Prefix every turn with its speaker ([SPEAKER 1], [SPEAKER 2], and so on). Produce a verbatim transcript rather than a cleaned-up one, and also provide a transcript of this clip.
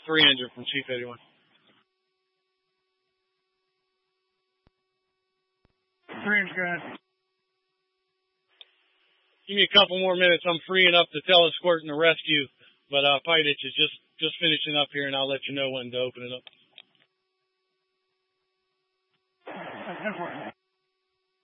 [SPEAKER 1] three injured from Chief eighty-one.
[SPEAKER 2] Three injured, go ahead.
[SPEAKER 1] Give me a couple more minutes. I'm freeing up the telesquirt and the rescue, but uh, Pyditch is just, just finishing up here, and I'll let you know when to open it up.
[SPEAKER 2] That's important.